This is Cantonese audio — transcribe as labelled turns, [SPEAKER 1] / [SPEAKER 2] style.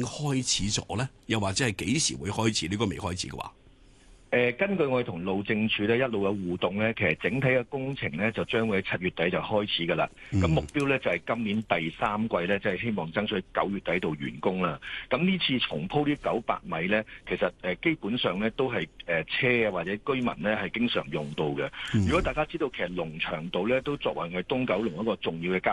[SPEAKER 1] 開始咗呢？又或者係幾時會開始？呢個未開始嘅話？
[SPEAKER 2] 根據我哋同路政署咧一路嘅互動咧，其實整體嘅工程咧就將會喺7月底就開始㗎啦。咁目標咧就係今年第3季咧，即係希望爭取9月底度完工啦。咁呢次重鋪呢900米咧，其實基本上咧都係車啊或者居民咧係經常用到嘅。如果大家知道其實龍翔道咧都作為我哋東九龍一個重要嘅交